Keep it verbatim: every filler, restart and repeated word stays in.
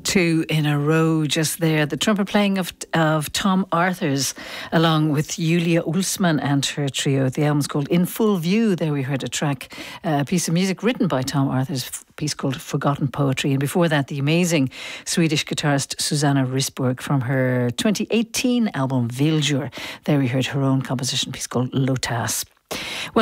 Two in a row just there. The trumpet playing of of Tom Arthurs along with Julia Ulsman and her trio. The album's called In Full View. There we heard a track, a piece of music written by Tom Arthurs, a piece called Forgotten Poetry. And before that, the amazing Swedish guitarist Susanna Risberg from her twenty eighteen album Vildur. There we heard her own composition, piece called Lotas. Well,